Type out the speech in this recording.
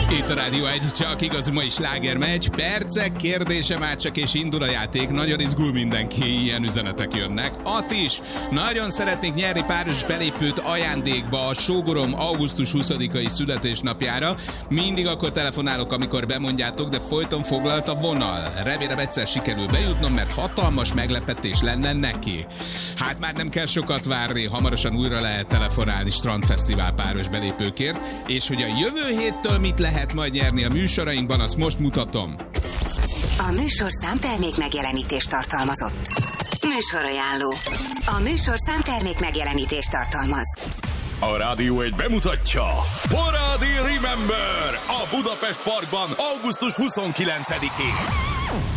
Itt a Rádió 1, csak igazi mai sláger megy. Percek kérdése már csak és indul a játék. Nagyon izgul mindenki, ilyen üzenetek jönnek. Ati is. Nagyon szeretnék nyerni páros belépőt ajándékba a sógorom augusztus 20-ai születésnapjára. Mindig akkor telefonálok, amikor bemondjátok, de folyton foglalt a vonal. Remélem egyszer sikerül bejutnom, mert hatalmas meglepetés lenne neki. Hát már nem kell sokat várni, hamarosan újra lehet telefonálni Strandfesztivál páros belépőkért, és hogy a jövő héttől mit lehet majd nyerni a műsorainkban, azt most mutatom. A műsorszám termék megjelenítést tartalmazott. Műsorajánló. A műsorszám termék megjelenítést tartalmaz. A Rádió 1 bemutatja Parádi Remember a Budapest Parkban augusztus 29-én.